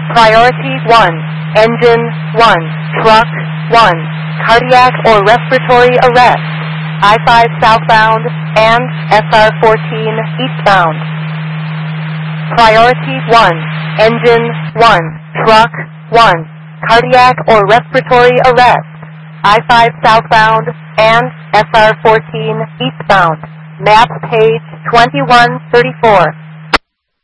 Priority 1, engine 1, truck 1, cardiac or respiratory arrest, I-5 southbound and SR-14 eastbound. Priority 1, engine 1, truck 1, cardiac or respiratory arrest, I-5 southbound and SR-14 eastbound. Map page 2134.